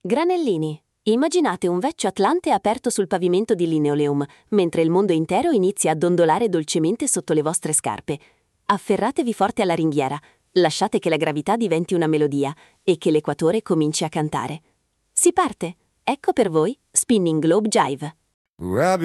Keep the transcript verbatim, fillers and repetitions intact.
Granellini. Immaginate un vecchio Atlante aperto sul pavimento di Linoleum, mentre il mondo intero inizia a dondolare dolcemente sotto le vostre scarpe. Afferratevi forte alla ringhiera, lasciate che la gravità diventi una melodia e che l'equatore cominci a cantare. Si parte! Ecco per voi Spinning Globe Jive. Grab